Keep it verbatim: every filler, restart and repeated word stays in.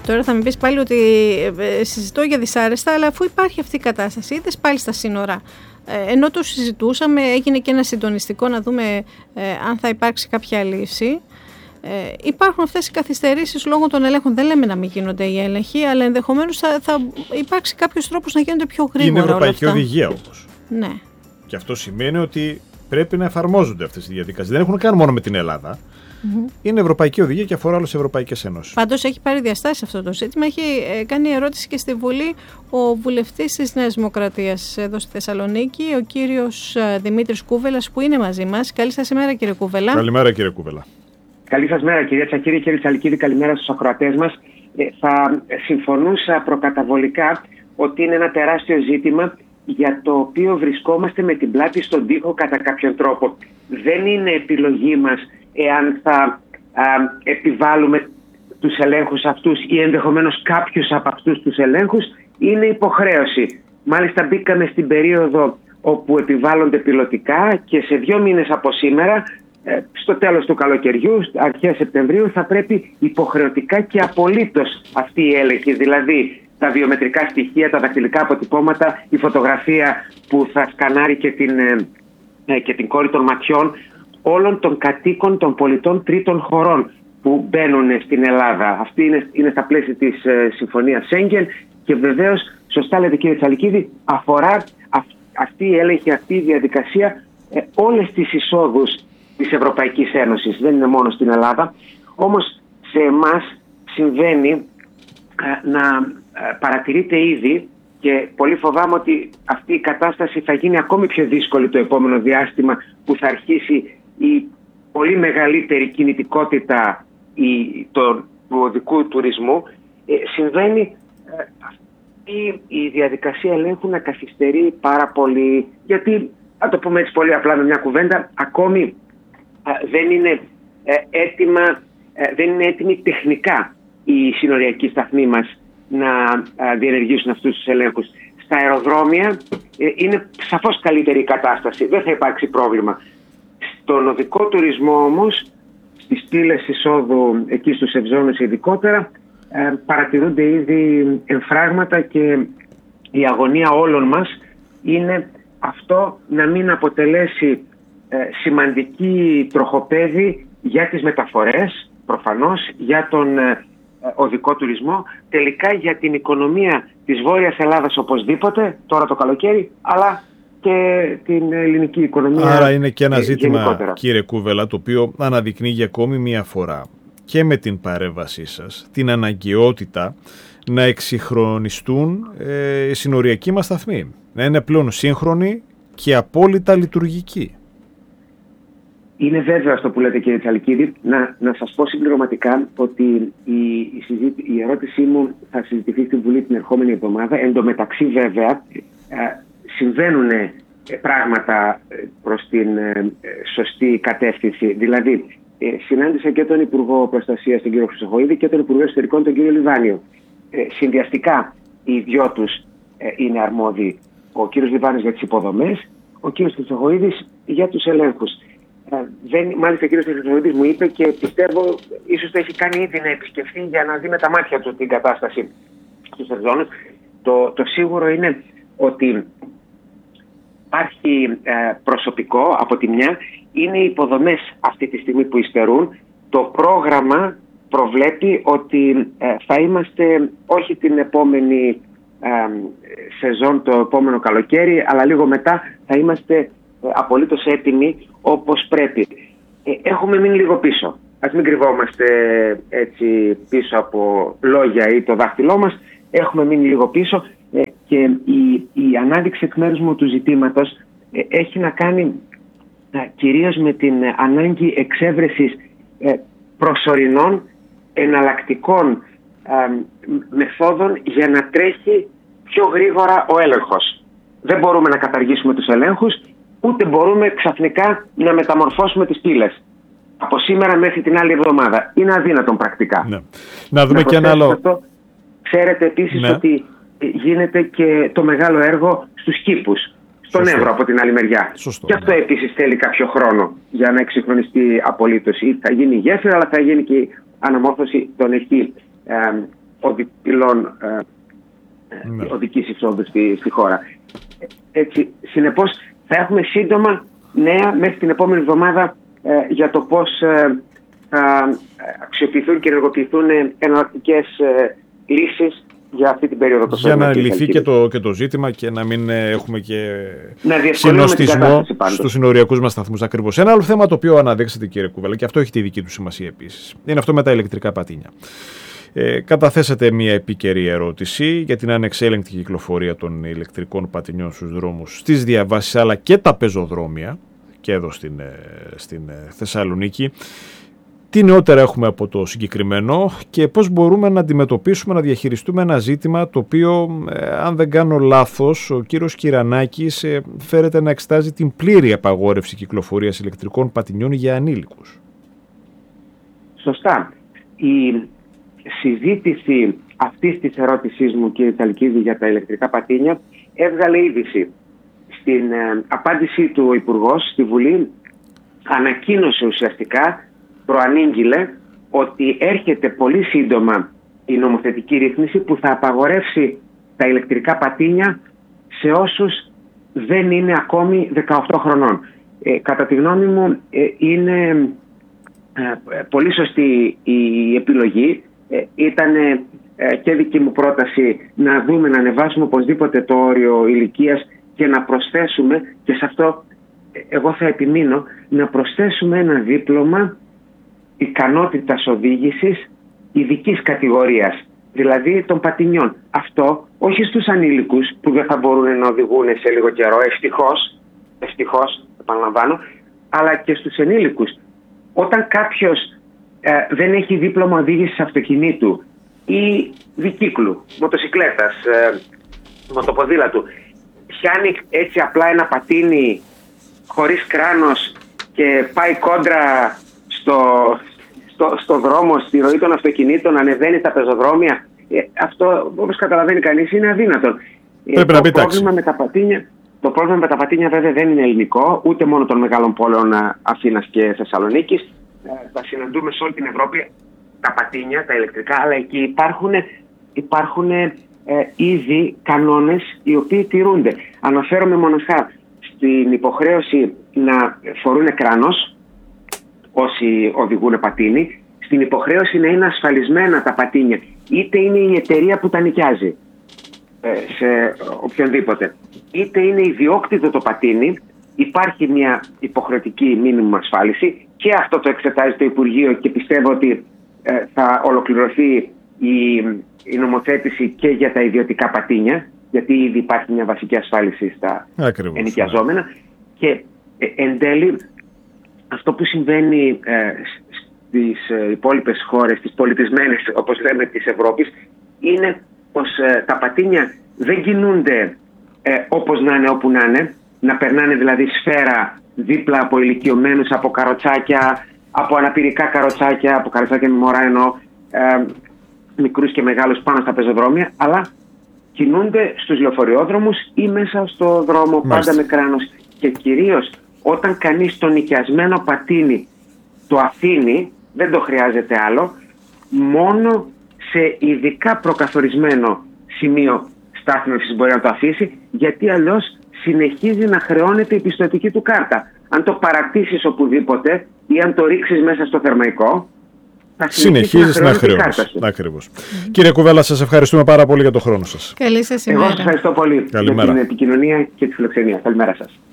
Τώρα θα μου πεις πάλι ότι ε, συζητώ για δυσάρεστα, αλλά αφού υπάρχει αυτή η κατάσταση, είδες πάλι στα σύνορα. Ε, ενώ το συζητούσαμε, έγινε και ένα συντονιστικό να δούμε ε, αν θα υπάρξει κάποια λύση. Ε, υπάρχουν αυτές οι καθυστερήσεις λόγω των ελέγχων. Δεν λέμε να μην γίνονται οι έλεγχοι, αλλά ενδεχομένως θα, θα υπάρξει κάποιος τρόπος να γίνονται πιο γρήγορα. Είναι ευρωπαϊκή οδηγία όμως. Ναι. Και αυτό σημαίνει ότι πρέπει να εφαρμόζονται αυτές οι διαδικασίες. Δεν έχουν κάνει μόνο με την Ελλάδα. Mm-hmm. Είναι ευρωπαϊκή οδηγία και αφορά όλες τις ευρωπαϊκές ενώσεις. Πάντως έχει πάρει διαστάσεις αυτό το ζήτημα. Έχει ε, κάνει ερώτηση και στη Βουλή ο βουλευτής της Νέας Δημοκρατίας εδώ στη Θεσσαλονίκη, ο κύριος ε, Δημήτρης Κούβελας, που είναι μαζί μας. Καλή σας ημέρα, κύριε Κούβελα. Καλημέρα, κύριε Κούβελα. Καλή σας μέρα, κυρία Τσακύρη, κύριε Τσαλικίδη, καλημέρα στους ακροατές μας. Ε, θα συμφωνούσα προκαταβολικά ότι είναι ένα τεράστιο ζήτημα για το οποίο βρισκόμαστε με την πλάτη στον τοίχο κατά κάποιον τρόπο. Δεν είναι επιλογή μας εάν θα α, επιβάλλουμε τους ελέγχους αυτούς ή ενδεχομένως κάποιους από αυτούς τους ελέγχους. Είναι υποχρέωση. Μάλιστα μπήκαμε στην περίοδο όπου επιβάλλονται πιλωτικά και σε δύο μήνες από σήμερα, στο τέλος του καλοκαιριού, αρχές Σεπτεμβρίου, θα πρέπει υποχρεωτικά και απολύτως αυτή η έλεγχη, δηλαδή τα βιομετρικά στοιχεία, τα δακτυλικά αποτυπώματα, η φωτογραφία που θα σκανάρει και την, και την κόρη των ματιών όλων των κατοίκων των πολιτών τρίτων χωρών που μπαίνουν στην Ελλάδα. Αυτή είναι, είναι στα πλαίσια της ε, Συμφωνίας Σέγγεν και βεβαίως, σωστά λέτε κύριε Τσαλικίδη, αφορά αυ, αυτή η έλεγχη, αυτή η διαδικασία ε, όλες τις εισόδους της Ευρωπαϊκής Ένωσης. Δεν είναι μόνο στην Ελλάδα. Όμως σε εμάς συμβαίνει ε, να ε, παρατηρείται ήδη, και πολύ φοβάμαι ότι αυτή η κατάσταση θα γίνει ακόμη πιο δύσκολη το επόμενο διάστημα, που θα αρχίσει η πολύ μεγαλύτερη κινητικότητα η, το, του οδικού τουρισμού. Ε, συμβαίνει ε, αυτή η διαδικασία ελέγχου να καθυστερεί πάρα πολύ, γιατί, να το πούμε έτσι πολύ απλά με μια κουβέντα, ακόμη ε, δεν είναι ε, έτοιμα, ε, δεν είναι έτοιμοι τεχνικά οι συνοριακοί σταθμοί μας να ε, διενεργήσουν αυτούς τους ελέγχους. Στα αεροδρόμια ε, είναι σαφώς καλύτερη η κατάσταση, δεν θα υπάρξει πρόβλημα. Στον οδικό τουρισμό όμως, στις πύλες εισόδου εκεί στους Ευζώνες ειδικότερα, ε, παρατηρούνται ήδη εμφράγματα και η αγωνία όλων μας είναι αυτό να μην αποτελέσει ε, σημαντική τροχοπέδη για τις μεταφορές, προφανώς, για τον ε, οδικό τουρισμό, τελικά για την οικονομία της Βόρειας Ελλάδας οπωσδήποτε, τώρα το καλοκαίρι, αλλά και την ελληνική οικονομία. Άρα είναι και ένα ζήτημα, γενικότερα, κύριε Κούβελα, το οποίο αναδεικνύει για ακόμη μία φορά και με την παρέμβασή σας την αναγκαιότητα να εξυγχρονιστούν ε, οι συνοριακοί μας σταθμοί, να είναι πλέον σύγχρονοι και απόλυτα λειτουργικοί. Είναι βέβαιο αυτό που λέτε, κύριε Τσαλικίδη. Να, να σας πω συμπληρωματικά ότι η, η, συζήτη, η ερώτησή μου θα συζητηθεί στην Βουλή την ερχόμενη εβδομάδα. Εν τω μεταξύ, βέβαια, ε, συμβαίνουν ε, πράγματα προς την ε, σωστή κατεύθυνση. Δηλαδή, ε, συνάντησα και τον Υπουργό Προστασίας, τον κύριο Χρυσοχοΐδη, και τον Υπουργό Εσωτερικών, τον κύριο Λιβάνιο. Ε, συνδυαστικά οι δυο τους ε, είναι αρμόδιοι. Ο κύριος Λιβάνιος για τις υποδομές, ο κύριος Χρυσοχοΐδης για τους ελέγχους. Δεν, μάλιστα ο κύριος Χρυσοχοΐδης μου είπε, και πιστεύω ίσως το έχει κάνει ήδη, να επισκεφθεί για να δει με τα μάτια του την κατάσταση στους Ευζώνες. Το, το σίγουρο είναι ότι υπάρχει ε, προσωπικό από τη μια, είναι οι υποδομές αυτή τη στιγμή που υστερούν. Το πρόγραμμα προβλέπει ότι ε, θα είμαστε όχι την επόμενη ε, σεζόν, το επόμενο καλοκαίρι, αλλά λίγο μετά θα είμαστε ε, απολύτως έτοιμοι όπως πρέπει. Ε, έχουμε μείνει λίγο πίσω. Ας μην κρυβόμαστε έτσι πίσω από λόγια ή το δάχτυλό μας. Έχουμε μείνει λίγο πίσω ε, και η, η ανάδειξη εκ μέρους μου του ζητήματος ε, έχει να κάνει ε, κυρίως με την ε, ανάγκη εξέβρεσης ε, προσωρινών εναλλακτικών ε, μεθόδων για να τρέχει πιο γρήγορα ο έλεγχος. Δεν μπορούμε να καταργήσουμε τους ελέγχους, ούτε μπορούμε ξαφνικά να μεταμορφώσουμε τις πύλες από σήμερα μέχρι την άλλη εβδομάδα. Είναι αδύνατον πρακτικά. Ναι. Να δούμε να και ένα άλλο. Αυτό. Ξέρετε επίσης, ναι, ότι γίνεται και το μεγάλο έργο στους κήπους, στον Εύρο από την άλλη μεριά. Σωστό, και αυτό, ναι, επίσης θέλει κάποιο χρόνο για να εξυγχρονιστεί απολύτως. Θα γίνει η γέφυρα, αλλά θα γίνει και η αναμόρφωση των εκεί ε, οδηπυλών ε, ναι. οδικής εισόδου στη, στη χώρα. Έτσι, συνεπώς θα έχουμε σύντομα νέα μέχρι την επόμενη εβδομάδα ε, για το πώς ε, θα αξιοποιηθούν και ενεργοποιηθούν εναλλακτικές ε, λύσεις για αυτή την περίοδο. Για να λυθεί και το, και το ζήτημα και να μην έχουμε και συνοστισμό στους συνοριακούς μας σταθμούς. Ακριβώς. Ένα άλλο θέμα το οποίο αναδείξατε, κύριε Κούβελα, και αυτό έχει τη δική του σημασία επίσης, είναι αυτό με τα ηλεκτρικά πατίνια. Ε, καταθέσατε μια επίκαιρη ερώτηση για την ανεξέλεγκτη κυκλοφορία των ηλεκτρικών πατινιών στους δρόμους, στις διαβάσεις αλλά και τα πεζοδρόμια και εδώ στην, στην Θεσσαλονίκη. Τι νεότερα έχουμε από το συγκεκριμένο και πώς μπορούμε να αντιμετωπίσουμε, να διαχειριστούμε ένα ζήτημα το οποίο, ε, αν δεν κάνω λάθος, ο κύριος Κυρανάκης ε, φέρεται να εξετάζει την πλήρη απαγόρευση κυκλοφορίας ηλεκτρικών πατινιών για ανήλικους. Σωστά. Η συζήτηση αυτής της ερώτησής μου, κύριε Τσαλκίδη, για τα ηλεκτρικά πατίνια έβγαλε είδηση. Στην ε, απάντησή του ο Υπουργός στη Βουλή ανακοίνωσε ουσιαστικά, προανήγγειλε ότι έρχεται πολύ σύντομα η νομοθετική ρύθμιση που θα απαγορεύσει τα ηλεκτρικά πατίνια σε όσους δεν είναι ακόμη δεκαοκτώ χρονών. Ε, κατά τη γνώμη μου ε, είναι ε, πολύ σωστή η επιλογή. Ε, ήταν ε, και δική μου πρόταση να δούμε, να ανεβάσουμε οπωσδήποτε το όριο ηλικίας και να προσθέσουμε, και σε αυτό ε, εγώ θα επιμείνω, να προσθέσουμε ένα δίπλωμα ικανότητας οδήγησης ειδικής κατηγορίας, δηλαδή των πατινιών. Αυτό όχι στους ανήλικους που δεν θα μπορούν να οδηγούν σε λίγο καιρό, ευτυχώς, ευτυχώς, επαναλαμβάνω, αλλά και στους ενήλικους. Όταν κάποιος ε, δεν έχει δίπλωμα οδήγησης αυτοκινήτου ή δικύκλου, μοτοσικλέτας, ε, μοτοποδήλατου, πιάνει έτσι απλά ένα πατίνι χωρίς κράνος και πάει κόντρα στο, στο, στο δρόμο, στη ροή των αυτοκινήτων, ανεβαίνει τα πεζοδρόμια, ε, αυτό όπως καταλαβαίνει κανείς είναι αδύνατον. Ε, το, πρόβλημα με τα πατίνια, το πρόβλημα με τα πατίνια βέβαια δεν είναι ελληνικό, ούτε μόνο των μεγάλων πόλεων Αθήνας και Θεσσαλονίκης. Ε, τα συναντούμε σε όλη την Ευρώπη, τα πατίνια, τα ηλεκτρικά, αλλά εκεί υπάρχουν, υπάρχουν ε, ήδη κανόνες οι οποίοι τηρούνται. Αναφέρομαι μοναχά στην υποχρέωση να φορούν κράνος όσοι οδηγούν πατίνι, στην υποχρέωση να είναι ασφαλισμένα τα πατίνια, είτε είναι η εταιρεία που τα νοικιάζει ε, σε οποιονδήποτε, είτε είναι ιδιόκτητο το πατίνι, υπάρχει μια υποχρεωτική μίνιμουμ ασφάλιση, και αυτό το εξετάζει το Υπουργείο και πιστεύω ότι ε, θα ολοκληρωθεί η, η νομοθέτηση και για τα ιδιωτικά πατίνια, γιατί ήδη υπάρχει μια βασική ασφάλιση στα Ακριβώς, ενοικιαζόμενα. Ναι. Και ε, εν τέλει αυτό που συμβαίνει ε, στις ε, υπόλοιπες χώρες, τις πολιτισμένες όπως λέμε της Ευρώπης, είναι πως ε, τα πατίνια δεν κινούνται ε, όπως να είναι όπου να είναι, να περνάνε δηλαδή σφαίρα δίπλα από ηλικιωμένους, από καροτσάκια, από αναπηρικά καροτσάκια, από καροτσάκια με μωρά εννοώ, ε, μικρούς και μεγάλους πάνω στα πεζοδρόμια, αλλά κινούνται στους λεωφοριόδρομους ή μέσα στο δρόμο, Μάλιστα. πάντα με κράνος. Και κυρίως όταν κανείς το νοικιασμένο πατίνι το αφήνει, δεν το χρειάζεται άλλο, μόνο σε ειδικά προκαθορισμένο σημείο στάθμευσης μπορεί να το αφήσει, γιατί αλλιώς συνεχίζει να χρεώνεται η πιστωτική του κάρτα. Αν το παρατήσεις οπουδήποτε ή αν το ρίξεις μέσα στο θερμαϊκό, θα συνεχίζεις να χρεώνεις. Ακριβώς. Mm-hmm. Κύριε Κουβέλα, σας ευχαριστούμε πάρα πολύ για τον χρόνο σας. Καλή σας ημέρα. Εγώ σας ευχαριστώ πολύ Καλημέρα. για την επικοινωνία και τη φιλοξενία. Καλημέρα σας.